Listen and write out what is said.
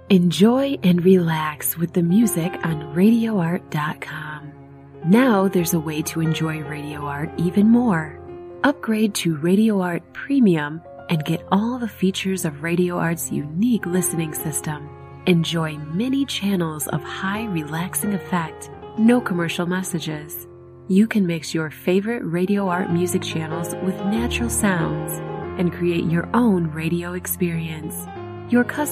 Enjoy and relax with the music on RadioArt.com. Now there's a way to enjoy Radio Art even more. Upgrade to Radio Art Premium and get all the features of Radio Art's unique listening system. Enjoy many channels of high relaxing effect, no commercial messages. You can mix your favorite Radio Art music channels with natural sounds and create your own radio experience. Your custom